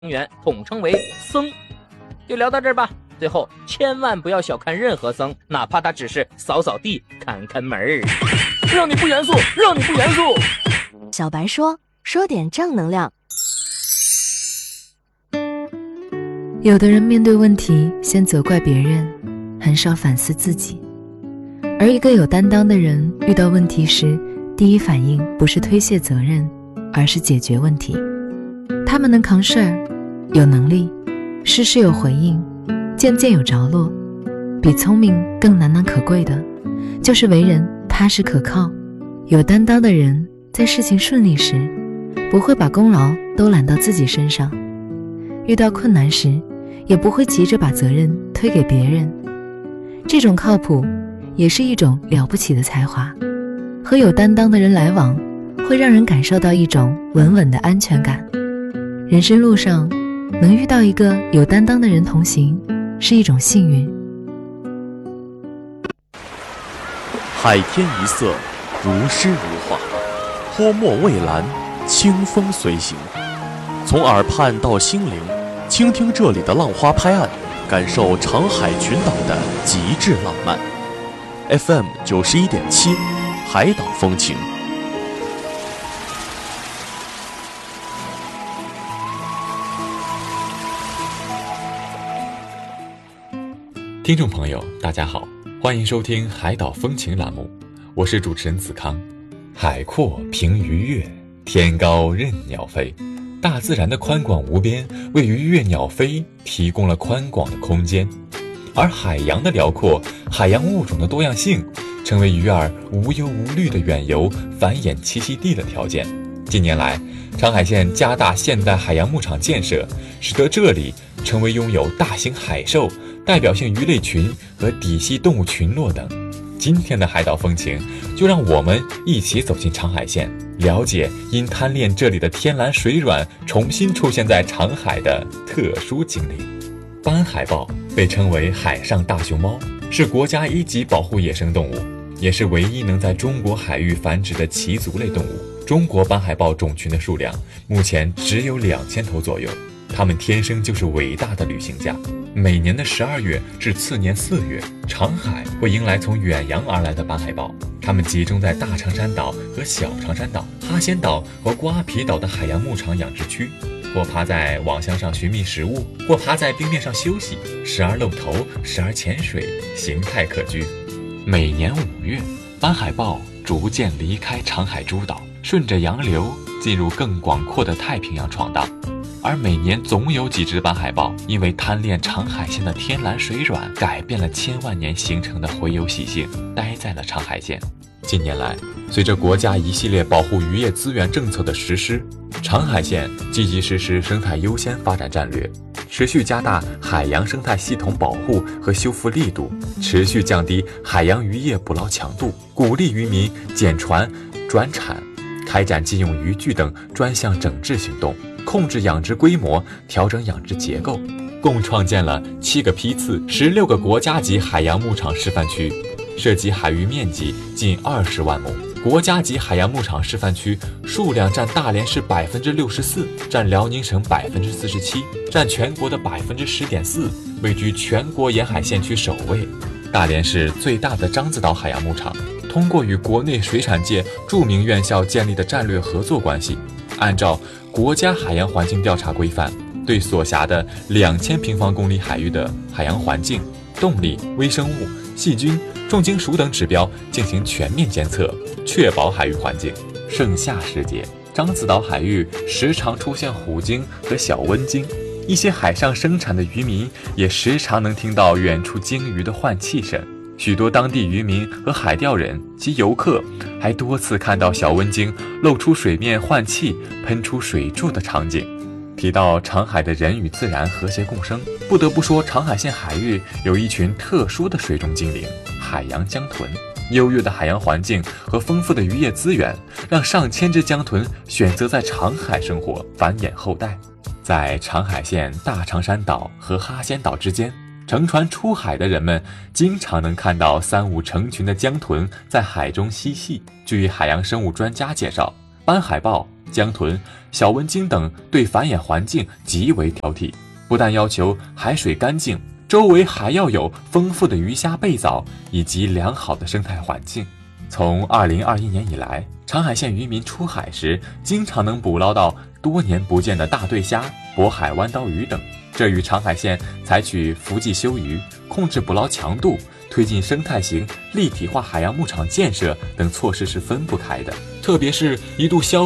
员统称为僧。就聊到这儿吧。最后千万不要小看任何僧，哪怕他只是扫扫地、看看门儿。让你不严肃，让你不严肃。 小白说点正能量。有的人面对问题先责怪别人，很少反思自己。而一个有担当的人遇到问题时，第一反应不是推卸责任，而是解决问题。他们能扛事儿，有能力，事事有回应，件件有着落。比聪明更难能可贵的，就是为人踏实可靠。有担当的人在事情顺利时，不会把功劳都揽到自己身上，遇到困难时也不会急着把责任推给别人。这种靠谱也是一种了不起的才华。和有担当的人来往，会让人感受到一种稳稳的安全感。人生路上能遇到一个有担当的人同行，是一种幸运。 海天一色，如诗如画，泼墨蔚蓝，清风随行。从耳畔到心灵，倾听这里的浪花拍岸，感受长海群岛的极致浪漫。FM 91.7，海岛风情。 听众朋友大家好，欢迎收听海岛风情栏目，我是主持人子康。海阔凭鱼跃，天高任鸟飞。大自然的宽广无边为鱼跃鸟飞提供了宽广的空间，而海洋的辽阔，海洋物种的多样性，成为鱼儿无忧无虑的远游繁衍栖息地的条件。近年来，长海县加大现代海洋牧场建设，使得这里成为拥有大型海兽、代表性鱼类群和底栖动物群落等。今天的海岛风情，就让我们一起走进长海县，了解因贪恋这里的天蓝水卵重新出现在长海的特殊经历。斑海豹被称为海上大熊猫，是国家1级保护野生动物，也是唯一能在中国海域繁殖的鳍足类动物。中国斑海豹种群的数量目前只有2000头左右，它们天生就是伟大的旅行家。每年的12月至次年4月，长海会迎来从远洋而来的斑海豹，它们集中在大长山岛和小长山岛、哈仙岛和瓜皮岛的海洋牧场养殖区，或爬在网箱上寻觅食物，或爬在冰面上休息，时而露头，时而潜水，形态可掬。每年5月，斑海豹逐渐离开长海诸岛，顺着洋流进入更广阔的太平洋闯荡。而每年总有几只斑海豹因为贪恋长海县的天蓝水卵，改变了千万年形成的洄游习性，待在了长海县。近年来，随着国家一系列保护渔业资源政策的实施，长海县积极实施生态优先发展战略，持续加大海洋生态系统保护和修复力度，持续降低海洋渔业捕捞强度，鼓励渔民减船转产，开展禁用渔具等专项整治行动，控制养殖规模，调整养殖结构，共创建了7个批次、16个国家级海洋牧场示范区，涉及海域面积近20万亩。国家级海洋牧场示范区数量占大连市64%，占辽宁省47%，占全国的10.4%，位居全国沿海县区首位。大连市最大的獐子岛海洋牧场，通过与国内水产界著名院校建立的战略合作关系，按照国家海洋环境调查规范，对所辖的2000平方公里海域的海洋环境、动力、微生物、细菌、重金属等指标进行全面监测，确保海域环境。盛夏时节，獐子岛海域时常出现虎鲸和小温鲸，一些海上生产的渔民也时常能听到远处鲸鱼的换气声。许多当地渔民和海钓人及游客还多次看到小温鲸露出水面换气、喷出水柱的场景。提到长海的人与自然和谐共生，不得不说长海县海域有一群特殊的水中精灵——海洋江豚。优越的海洋环境和丰富的渔业资源，让上千只江豚选择在长海生活，繁衍后代。在长海县大长山岛和哈仙岛之间，乘船出海的人们经常能看到3、5成群的江豚在海中嬉戏。据海洋生物专家介绍，斑海豹江豚、小纹鲸等对繁衍环境极为挑剔，不但要求海水干净，周围还要有丰富的鱼虾贝藻以及良好的生态环境。从2021年以来，长海县渔民出海时经常能捕捞到多年不见的大对虾、渤海弯刀鱼等，这与长海县采取伏季休渔、控制捕捞强度、推进生态型立体化海洋牧场建设等措施是分不开的。特别是一度消